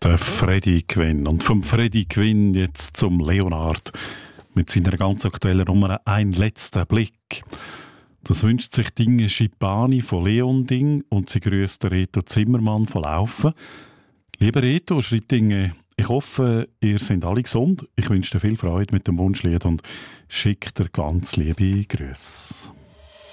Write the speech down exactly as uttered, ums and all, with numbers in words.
der Freddy Quinn. Und vom Freddy Quinn jetzt zum Leonard mit seiner ganz aktuellen Nummer «Ein letzter Blick». Das wünscht sich Dinge Schipani von Leon Ding und sie grüßt Reto Zimmermann von Laufen. Lieber Reto, schreibt Dinge, ich hoffe, ihr seid alle gesund. Ich wünsche dir viel Freude mit dem Wunschlied und schicke dir ganz liebe Grüße.